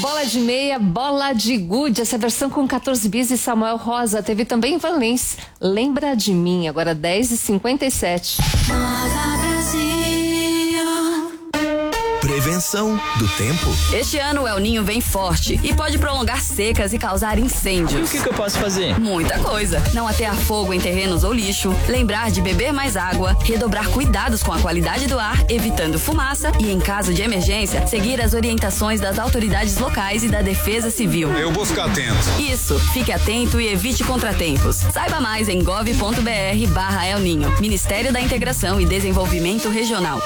Bola de Meia, Bola de Gude, essa versão com 14 bis e Samuel Rosa. Teve também Valência, Lembra de Mim, agora 10h57. Prevenção do tempo. Este ano o El Ninho vem forte e pode prolongar secas e causar incêndios. E o que eu posso fazer? Muita coisa. Não atear fogo em terrenos ou lixo, lembrar de beber mais água, redobrar cuidados com a qualidade do ar, evitando fumaça e, em caso de emergência, seguir as orientações das autoridades locais e da Defesa Civil. Eu vou ficar atento. Isso, fique atento e evite contratempos. Saiba mais em gov.br/El Ninho. Ministério da Integração e Desenvolvimento Regional.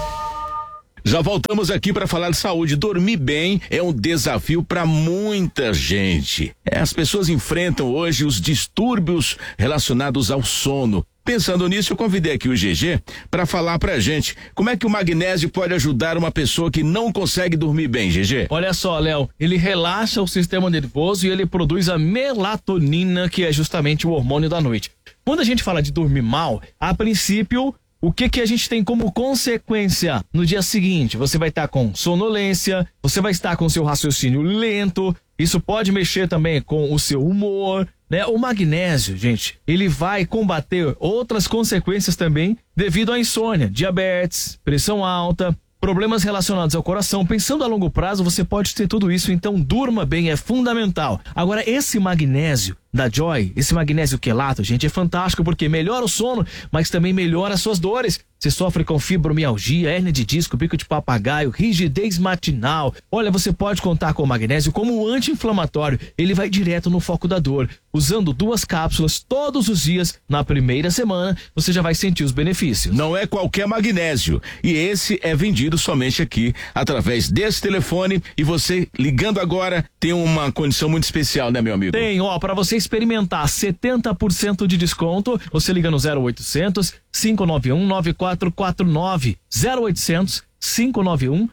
Já voltamos aqui para falar de saúde. Dormir bem é um desafio para muita gente. As pessoas enfrentam hoje os distúrbios relacionados ao sono. Pensando nisso, eu convidei aqui o GG para falar pra gente como é que o magnésio pode ajudar uma pessoa que não consegue dormir bem, GG. Olha só, Léo, ele relaxa o sistema nervoso e ele produz a melatonina, que é justamente o hormônio da noite. Quando a gente fala de dormir mal, a princípio, o que a gente tem como consequência? No dia seguinte, você vai estar com sonolência, você vai estar com seu raciocínio lento, isso pode mexer também com o seu humor, né? O magnésio, gente, ele vai combater outras consequências também devido à insônia, diabetes, pressão alta, problemas relacionados ao coração. Pensando a longo prazo, você pode ter tudo isso, então durma bem, é fundamental. Agora, esse magnésio da Joy, esse magnésio quelato, gente, é fantástico porque melhora o sono, mas também melhora as suas dores. Você sofre com fibromialgia, hérnia de disco, bico de papagaio, rigidez matinal. Olha, você pode contar com o magnésio como um anti-inflamatório. Ele vai direto no foco da dor. Usando 2 cápsulas todos os dias, na primeira semana, você já vai sentir os benefícios. Não é qualquer magnésio. E esse é vendido somente aqui, através desse telefone. E você, ligando agora, tem uma condição muito especial, né, meu amigo? Tem, para você experimentar 70% de desconto, você liga no 0800 591 9449, 0800 591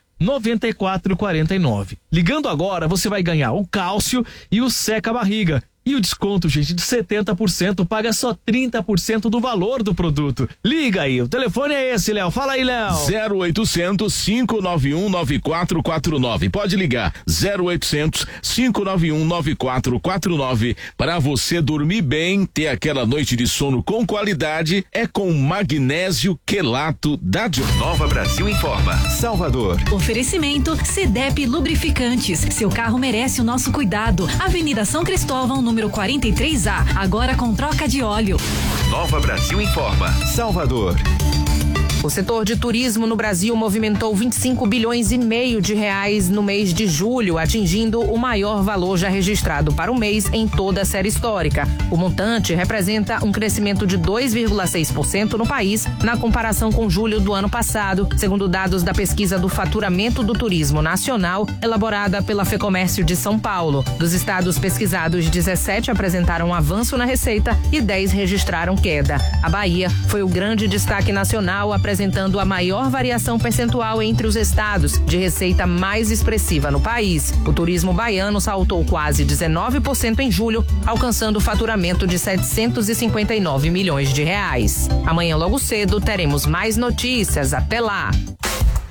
9449. Ligando agora, você vai ganhar o cálcio e o seca-barriga. E o desconto, gente, de 70%, paga só 30% do valor do produto. Liga aí, o telefone é esse, Léo. Fala aí, Léo. 0800 591 9449. Pode ligar, 0800 591 9449. Para você dormir bem, ter aquela noite de sono com qualidade, é com magnésio quelato da Nova Brasil Informa. Salvador. Oferecimento CDEP Lubrificantes. Seu carro merece o nosso cuidado. Avenida São Cristóvão, número 43A, agora com troca de óleo. Nova Brasil Informa. Salvador. O setor de turismo no Brasil movimentou 25 bilhões e meio de reais no mês de julho, atingindo o maior valor já registrado para o mês em toda a série histórica. O montante representa um crescimento de 2,6% no país, na comparação com julho do ano passado, segundo dados da pesquisa do faturamento do turismo nacional, elaborada pela Fecomércio de São Paulo. Dos estados pesquisados, 17 apresentaram um avanço na receita e 10 registraram queda. A Bahia foi o grande destaque nacional, apresentando a maior variação percentual entre os estados, de receita mais expressiva no país. O turismo baiano saltou quase 19% em julho, alcançando o faturamento de 759 milhões de reais. Amanhã, logo cedo, teremos mais notícias. Até lá!